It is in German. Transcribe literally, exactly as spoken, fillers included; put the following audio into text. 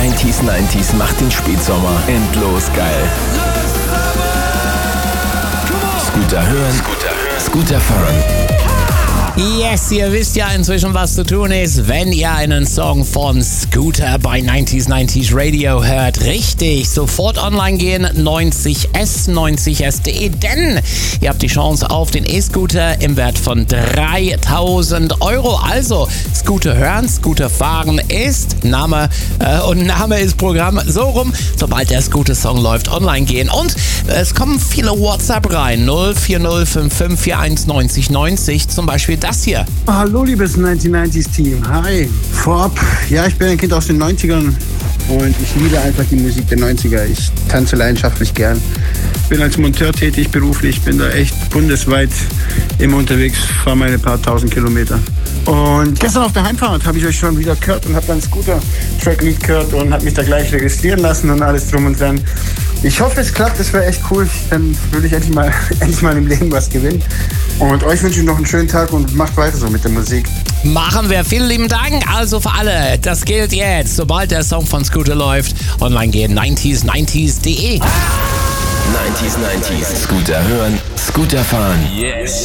neunzig neunzig macht den Spätsommer endlos geil. Scooter hören, Scooter fahren. Yes, ihr wisst ja inzwischen, was zu tun ist, wenn ihr einen Song von Scooter bei neunzig neunzig Radio hört. Richtig, sofort online gehen, neunzig s, neunzig s punkt de, denn ihr habt die Chance auf den E-Scooter im Wert von dreitausend Euro. Also, Scooter hören, Scooter fahren ist Name äh, und Name ist Programm. So rum, sobald der Scooter-Song läuft, online gehen. Und es kommen viele WhatsApp rein, null vier null fünf fünf vier eins neunzig neunzig, zum Beispiel das hier. Hallo liebes neunzig neunzig Team, hi. Vorab, ja, ich bin ein Kind aus den neunzigern und ich liebe einfach die Musik der neunziger. Ich tanze leidenschaftlich gern. Bin als Monteur tätig beruflich, bin da echt bundesweit immer unterwegs, fahre meine paar tausend Kilometer. Und gestern auf der Heimfahrt habe ich euch schon wieder gehört und habe dann Scooter-Track-Lied gehört und habe mich da gleich registrieren lassen und alles drum und dran. Ich hoffe, es klappt, das wäre echt cool. Dann würde ich endlich mal, endlich mal im Leben was gewinnen. Und euch wünsche ich noch einen schönen Tag und macht weiter so mit der Musik. Machen wir. Vielen lieben Dank. Also für alle, das gilt jetzt. Sobald der Song von Scooter läuft, online gehen, neunzig neunzig punkt de. neunzig neunzig Scooter hören, Scooter fahren. Yes.